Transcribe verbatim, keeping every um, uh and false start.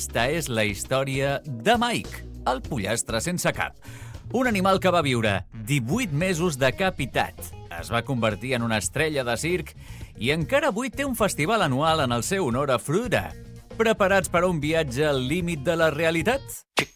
Aquesta és la història de Mike, el pollastre sense cap. Un animal que va viure divuit mesos decapitat. Es va convertir en una estrella de circ i encara avui té un festival anual en el seu honor a Florida. Preparats per a un viatge al límit de la realitat?